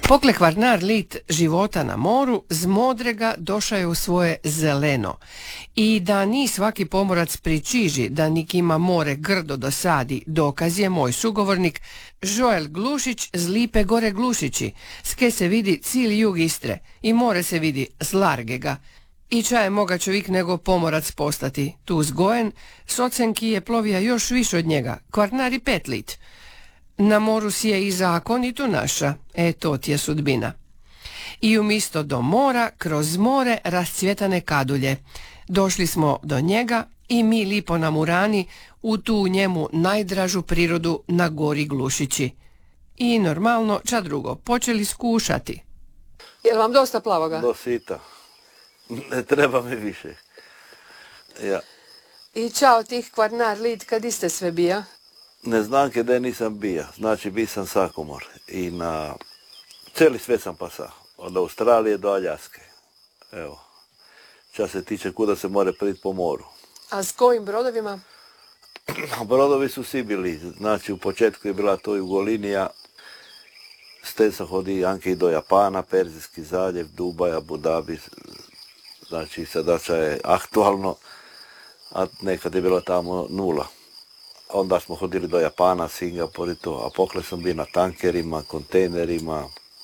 Pokle Kvarnar lit života na moru, z modrega došao je u svoje zeleno. I da ni svaki pomorac pričiži da nik ima more grdo dosadi, dokaz je moj sugovornik Joel Glušić z Lipe Gore Glušići, ske se vidi cijeli jug Istre i more se vidi z Largega. I čaje moga čovjek nego pomorac postati, tu zgojen, socenki je plovija još više od njega, Kvarnar i 5 lit. Na moru si je i zakon i tu naša, to ti je sudbina. I umjesto do mora, kroz more rascvjetane kadulje. Došli smo do njega i mi lipo na Murani u tu njemu najdražu prirodu na gori Glušići. I normalno, ča drugo, počeli skušati. Jel vam dosta plavoga? Do sita. Ne treba mi više. Ja. I čao tih Kvarnar lit, kad iste sve bija? Ne znam gdje nisam bija, znači bi sam sakomor i na cijeli svijet sam pasao, od Australije do Aljaske. Evo, čas se tiče kuda se more priti po moru. A s kojim brodovima? Brodovi su svi bili, znači u početku je bila to Jugolinija, s te sam hodi Anke i do Japana, Perzijski zaljev, Dubaj, Abu Dhabi, znači sadača je aktualno, a nekad je bilo tamo nula. Onda smo hodili do Japana, Singapur i to, a pokle sam bio na tankerima, kontejnerima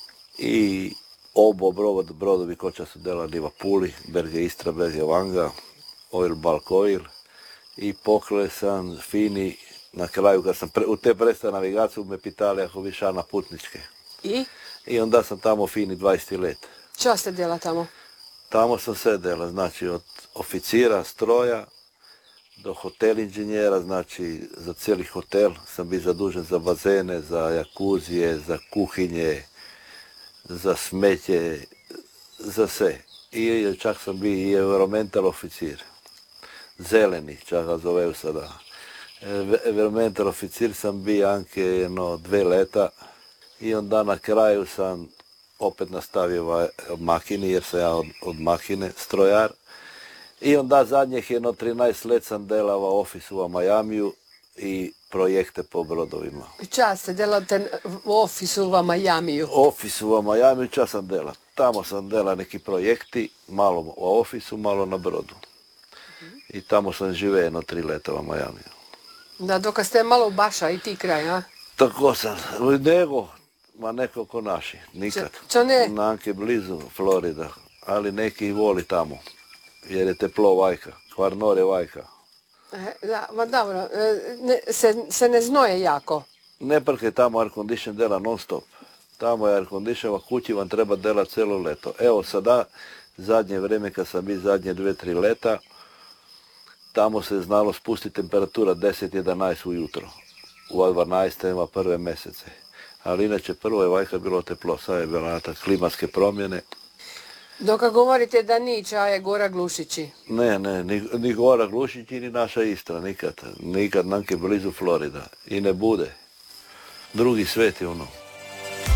i brodovi koča su delali v Puli, Berge Istra, Berge Vanga, Oil Bulk Oil i pokle sam fini, na kraju kad sam u te prestao navigaciju me pitali ako bi ša na putničke. I onda sam tamo fini 20 let. Čo ste dela tamo? Tamo sam sve dela, znači od oficira, stroja, do hotel inženjera, znači za cijeli hotel sam bio zadužen za bazene, za jakuzije, za kuhinje, za smeće, za sve. I čak sam bio i environmental oficir, zeleni, čak ga zoveju sada. Environmental oficir sam bio Anke 2 leta i onda na kraju sam opet nastavio makini, jer sam ja od makine strojar. I onda zadnjih 13 let sam delava ofis u Majamiju i projekte po brodovima. Čas ste delate u ofisu u Majamiju? Ofis u Majamiju čas sam dela. Tamo sam dela neki projekti, malo u ofisu, malo na brodu. I tamo sam žive 3 leta u Majamiju. Da, dok ste malo u Baša i ti kraj, a? Tako sam. Neko ko naši, nikad. Čo ne? Nanke blizu Florida, ali neki voli tamo. Jer je teplo vajka, Kvarnor je vajka. Da, ma dobro, se ne znoje jako? Ne prke tamo air condition dela non stop. Tamo je air condition, a kući vam treba dela celo leto. Evo sada, zadnje vreme kad sam bio zadnje 2-3 leta, tamo se znalo spustiti temperatura 10-11 ujutro. U 12. prve mesece. Ali inače prvo je vajka bilo teplo, sad je bila klimatske promjene. Dok govorite da ni čaje Gora Glušići? Ne, ni Gora Glušići, ni naša Istra, nikad. Nikad nanke blizu Florida. I ne bude. Drugi svet je ono.